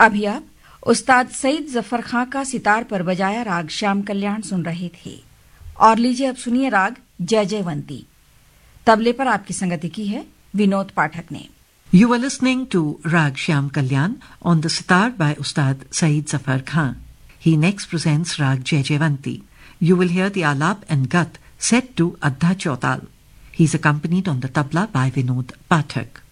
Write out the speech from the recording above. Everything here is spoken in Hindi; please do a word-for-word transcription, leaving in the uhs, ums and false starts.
अभी आप उस्ताद सईद जफर खां का सितार पर बजाया राग श्याम कल्याण सुन रहे थे। और लीजिए अब सुनिए राग जय जयवंती। तबले पर आपकी संगति की है विनोद पाठक ने। You were listening to Rag Shyam Kalyan on the sitar by Ustad Saeed Zafar Khan. He next presents Rag Jai Jaivanti. You will hear the alap and gat set to Adha Chautal. He is accompanied on the tabla by Vinod Pathak.